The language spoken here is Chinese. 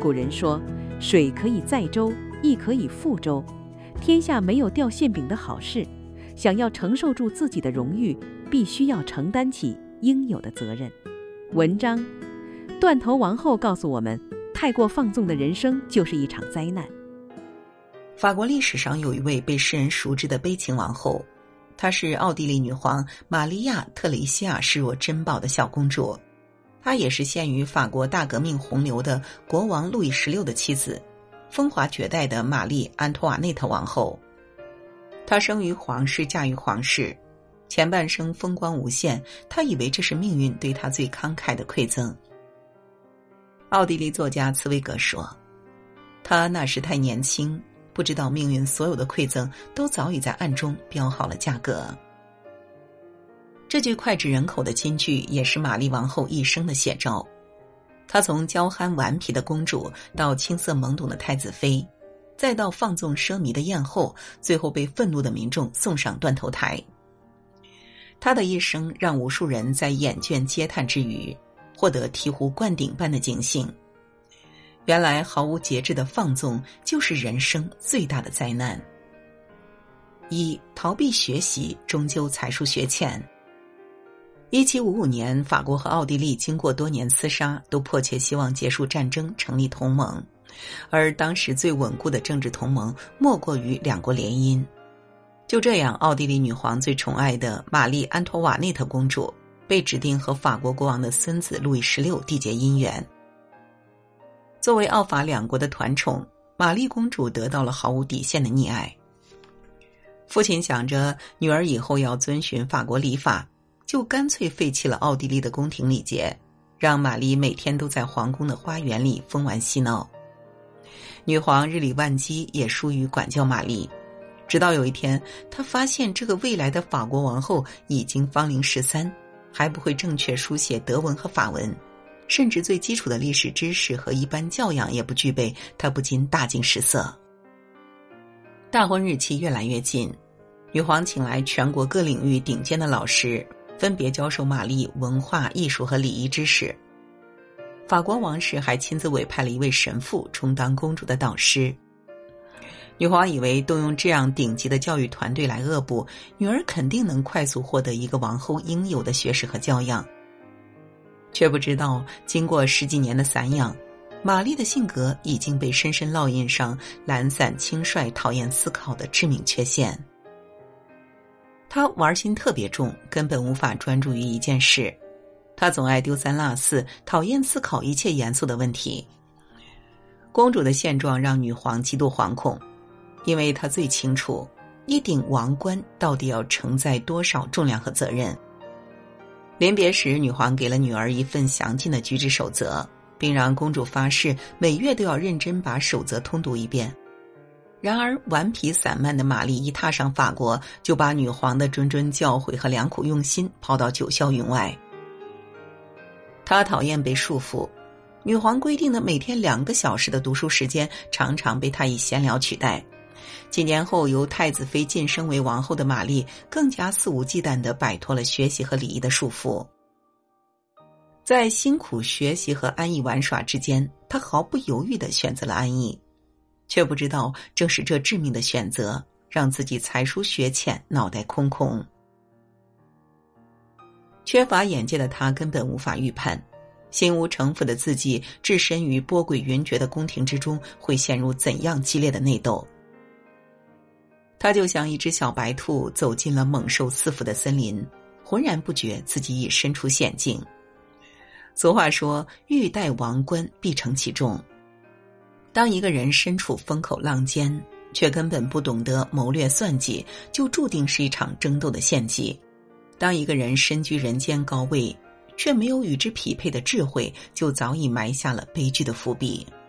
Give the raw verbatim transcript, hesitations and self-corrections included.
古人说，水可以载舟，亦可以覆舟，天下没有掉馅饼的好事，想要承受住自己的荣誉，必须要承担起应有的责任。文章断头王后告诉我们，太过放纵的人生就是一场灾难。 法国历史上有一位被世人熟知的悲情王后，她是奥地利女皇玛利亚·特蕾西亚视若珍宝的小公主，她也是陷于法国大革命洪流的国王路易十六的妻子，风华绝代的玛丽·安托瓦内特王后。她生于皇室，嫁于皇室，前半生风光无限，她以为这是命运对她最慷慨的馈赠。奥地利作家茨威格说，她那时太年轻，不知道命运所有的馈赠都早已在暗中标好了价格。这句脍炙人口的金句也是玛丽王后一生的写照。她从娇憨顽皮的公主到青涩懵懂的太子妃，再到放纵奢靡的艳后，最后被愤怒的民众送上断头台。她的一生让无数人在眼倦嗟叹之余获得醍醐灌顶般的警醒。原来毫无节制的放纵就是人生最大的灾难。一、逃避学习，终究才疏学浅。一七五五年，法国和奥地利经过多年厮杀，都迫切希望结束战争，成立同盟。而当时最稳固的政治同盟，莫过于两国联姻。就这样，奥地利女皇最宠爱的玛丽·安托瓦内特公主，被指定和法国国王的孙子路易十六缔结姻缘。作为奥法两国的团宠，玛丽公主得到了毫无底线的溺爱。父亲想着女儿以后要遵循法国礼法，就干脆废弃了奥地利的宫廷礼节，让玛丽每天都在皇宫的花园里疯玩嬉闹。女皇日理万机，也疏于管教玛丽。直到有一天，她发现这个未来的法国王后已经芳龄十三，还不会正确书写德文和法文，甚至最基础的历史知识和一般教养也不具备，她不禁大惊失色。大婚日期越来越近，女皇请来全国各领域顶尖的老师，分别教授玛丽文化、艺术和礼仪知识。法国王室还亲自委派了一位神父充当公主的导师。女皇以为动用这样顶级的教育团队来恶补女儿，肯定能快速获得一个王后应有的学识和教养，却不知道经过十几年的散养，玛丽的性格已经被深深烙印上懒散轻率、讨厌思考的致命缺陷。她玩心特别重，根本无法专注于一件事。她总爱丢三落四，讨厌思考一切严肃的问题。公主的现状让女皇极度惶恐，因为她最清楚一顶王冠到底要承载多少重量和责任。临别时，女皇给了女儿一份详尽的举止守则，并让公主发誓每月都要认真把守则通读一遍。然而顽皮散漫的玛丽一踏上法国，就把女皇的谆谆教诲和良苦用心抛到九霄云外。她讨厌被束缚，女皇规定的每天两个小时的读书时间常常被她以闲聊取代。几年后，由太子妃晋升为王后的玛丽更加肆无忌惮地摆脱了学习和礼仪的束缚。在辛苦学习和安逸玩耍之间，她毫不犹豫地选择了安逸，却不知道正是这致命的选择让自己才疏学浅，脑袋空空。缺乏眼界的她根本无法预判，心无城府的自己置身于波诡云谲的宫廷之中，会陷入怎样激烈的内斗。她就像一只小白兔走进了猛兽四伏的森林，浑然不觉自己已身处险境。俗话说，欲戴王冠必承其重。当一个人身处风口浪尖，却根本不懂得谋略算计，就注定是一场争斗的献祭。当一个人身居人间高位，却没有与之匹配的智慧，就早已埋下了悲剧的伏笔。